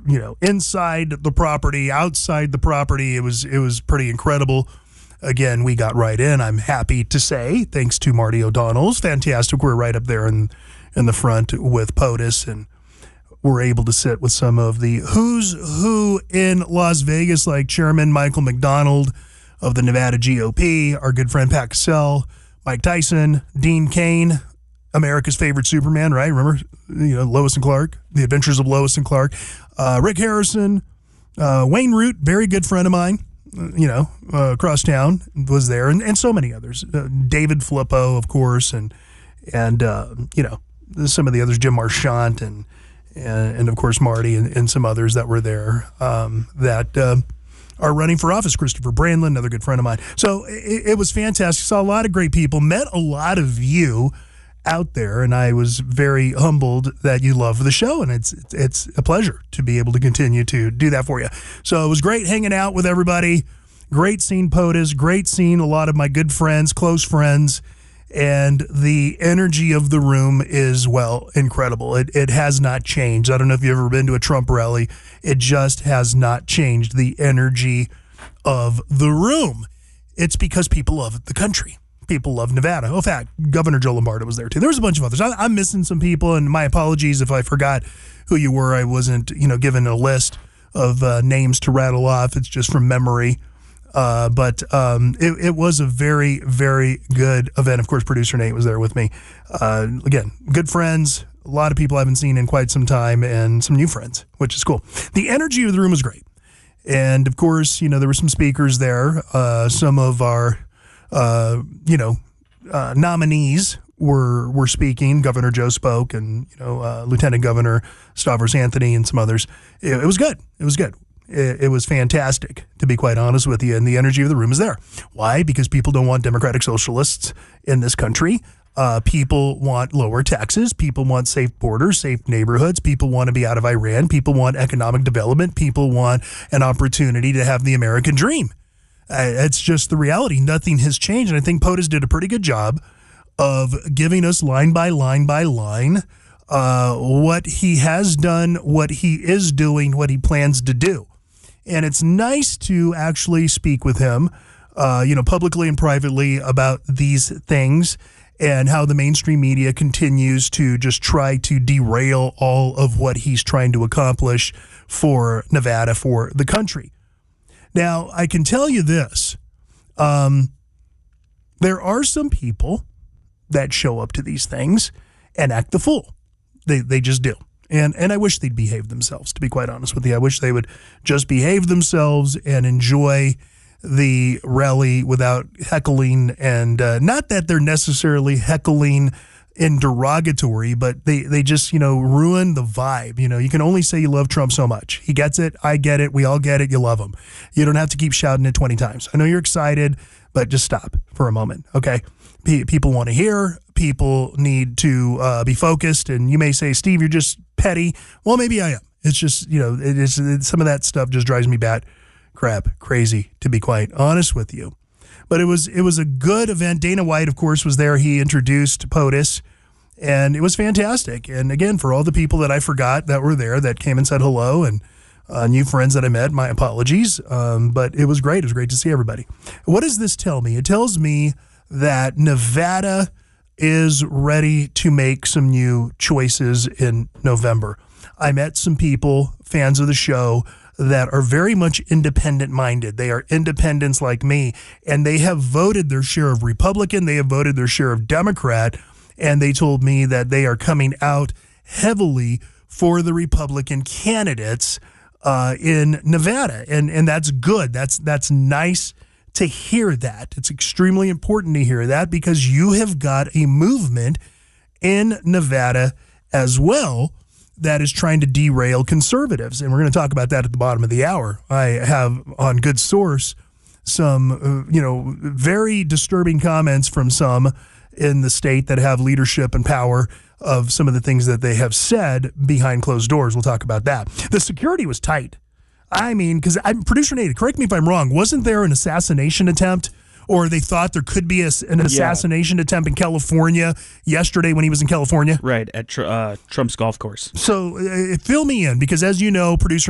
inside the property, outside the property. It was pretty incredible. Again, we got right in. I'm happy to say, thanks to Marty O'Donnell's fantastic. We're right up there in the front with POTUS, and we're able to sit with some of the who's who in Las Vegas, like Chairman Michael McDonald of the Nevada GOP, our good friend Pat Cassell, Mike Tyson, Dean Cain, America's favorite Superman, right? Remember, Lois and Clark, The Adventures of Lois and Clark, Rick Harrison, Wayne Root, very good friend of mine, across town was there, and so many others. David Filippo, of course, and some of the others, Jim Marchant, and of course Marty and some others that were there that are running for office. Christopher Brandlin, another good friend of mine. So it was fantastic. Saw a lot of great people, met a lot of you out there, and I was very humbled that you love the show, and it's a pleasure to be able to continue to do that for you. So it was great hanging out with everybody. Great seeing POTUS, great seeing a lot of my good friends, close friends, and the energy of the room is, incredible. It has not changed. I don't know if you've ever been to a Trump rally. It just has not changed the energy of the room. It's because people love the country. People love Nevada. Oh, in fact, Governor Joe Lombardo was there too. There was a bunch of others. I'm missing some people, and my apologies if I forgot who you were. I wasn't, given a list of names to rattle off. It's just from memory. But it was a very, very good event. Of course, producer Nate was there with me. Again, good friends, a lot of people I haven't seen in quite some time, and some new friends, which is cool. The energy of the room was great. And of course, there were some speakers there. Some of our, nominees were speaking. Governor Joe spoke, and, Lieutenant Governor Stavros Anthony and some others. It was good. It was good. It was fantastic, to be quite honest with you, and the energy of the room is there. Why? Because people don't want democratic socialists in this country. People want lower taxes. People want safe borders, safe neighborhoods. People want to be out of Iran. People want economic development. People want an opportunity to have the American dream. It's just the reality. Nothing has changed, and I think POTUS did a pretty good job of giving us line by line by line what he has done, what he is doing, what he plans to do. And it's nice to actually speak with him, publicly and privately about these things and how the mainstream media continues to just try to derail all of what he's trying to accomplish for Nevada, for the country. Now, I can tell you this. There are some people that show up to these things and act the fool. They just do. And I wish they'd behave themselves, to be quite honest with you. I wish they would just behave themselves and enjoy the rally without heckling. And not that they're necessarily heckling in derogatory, but they just, ruin the vibe. You can only say you love Trump so much. He gets it. I get it. We all get it. You love him. You don't have to keep shouting it 20 times. I know you're excited, but just stop for a moment, okay? People want to hear. People need to be focused. And you may say, Steve, you're just petty. Well, maybe I am. It's just, some of that stuff just drives me crazy, to be quite honest with you. But it was a good event. Dana White, of course, was there. He introduced POTUS, and it was fantastic. And again, for all the people that I forgot that were there, that came and said hello, and new friends that I met, my apologies. But it was great. It was great to see everybody. What does this tell me? It tells me that Nevada is ready to make some new choices in November. I met some people, fans of the show, that are very much independent-minded. They are independents like me, and they have voted their share of Republican. They have voted their share of Democrat, and they told me that they are coming out heavily for the Republican candidates in Nevada, and that's good. That's nice to hear that. It's extremely important to hear that, because you have got a movement in Nevada as well that is trying to derail conservatives. And we're going to talk about that at the bottom of the hour. I have on good source some, very disturbing comments from some in the state that have leadership and power of some of the things that they have said behind closed doors. We'll talk about that. The security was tight. I mean, because producer Nate, correct me if I'm wrong, wasn't there an assassination attempt, or they thought there could be an assassination attempt in California yesterday when he was in California? Right, at Trump's golf course. So fill me in, because as you know, producer